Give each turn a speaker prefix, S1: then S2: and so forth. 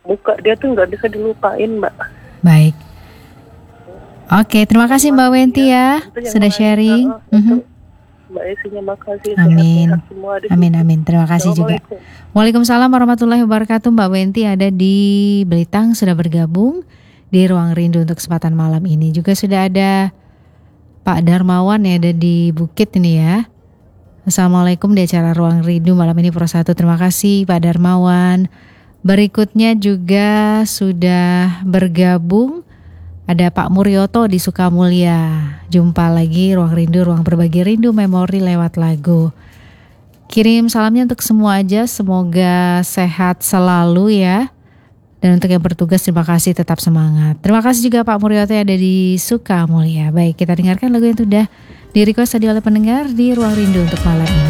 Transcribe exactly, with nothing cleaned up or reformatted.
S1: muka dia tuh nggak bisa dilupain, Mbak.
S2: Baik. Oke, terima kasih Mbak Wenti ya
S1: Itu yang
S2: sudah
S1: lain,
S2: sharing.
S1: uh,
S2: Mhm.
S1: untuk Mbak Esinya makasih,
S2: Amin.
S1: sehat-sehat semua di
S2: Amin
S1: situ.
S2: amin. Terima kasih juga.
S1: Assalamualaikum.
S2: Waalaikumsalam warahmatullahi wabarakatuh. Mbak Wenti ada di Belitang sudah bergabung di Ruang Rindu untuk kesempatan malam ini. Juga sudah ada Pak Darmawan ya ada di Bukit ini ya. Assalamualaikum di acara Ruang Rindu malam ini Pro satu. Terima kasih Pak Darmawan. Berikutnya juga sudah bergabung ada Pak Muryoto di Sukamulya. Jumpa lagi Ruang Rindu, ruang berbagi rindu memori lewat lagu. Kirim salamnya untuk semua aja, semoga sehat selalu ya. Dan untuk yang bertugas terima kasih, tetap semangat. Terima kasih juga Pak Muryoto yang ada di Sukamulya. Baik, kita dengarkan lagu yang sudah di request tadi oleh pendengar di Ruang Rindu untuk malam ini.